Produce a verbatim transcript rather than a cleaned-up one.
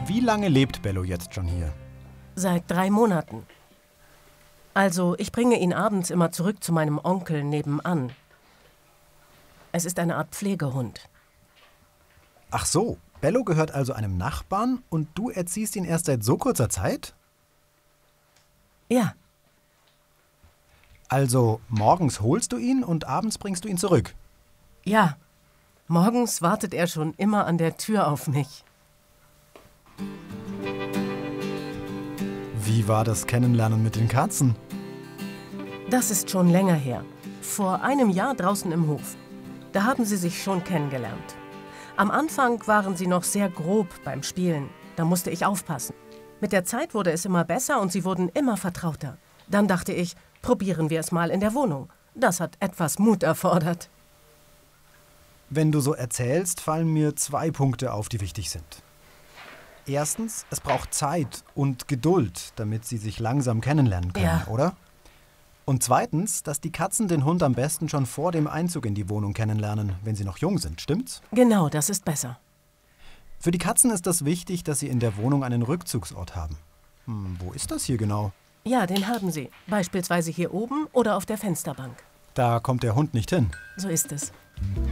Wie lange lebt Bello jetzt schon hier? Seit drei Monaten. Also, ich bringe ihn abends immer zurück zu meinem Onkel nebenan. Es ist eine Art Pflegehund. Ach so, Bello gehört also einem Nachbarn und du erziehst ihn erst seit so kurzer Zeit? Ja. Also, morgens holst du ihn und abends bringst du ihn zurück? Ja. Morgens wartet er schon immer an der Tür auf mich. Wie war das Kennenlernen mit den Katzen? Das ist schon länger her. Vor einem Jahr draußen im Hof. Da haben sie sich schon kennengelernt. Am Anfang waren sie noch sehr grob beim Spielen. Da musste ich aufpassen. Mit der Zeit wurde es immer besser und sie wurden immer vertrauter. Dann dachte ich, probieren wir es mal in der Wohnung. Das hat etwas Mut erfordert. Wenn du so erzählst, fallen mir zwei Punkte auf, die wichtig sind. Erstens, es braucht Zeit und Geduld, damit sie sich langsam kennenlernen können, Ja. oder? Und zweitens, dass die Katzen den Hund am besten schon vor dem Einzug in die Wohnung kennenlernen, wenn sie noch jung sind, stimmt's? Genau, das ist besser. Für die Katzen ist das wichtig, dass sie in der Wohnung einen Rückzugsort haben. Hm, wo ist das hier genau? Ja, den haben sie. Beispielsweise hier oben oder auf der Fensterbank. Da kommt der Hund nicht hin. So ist es.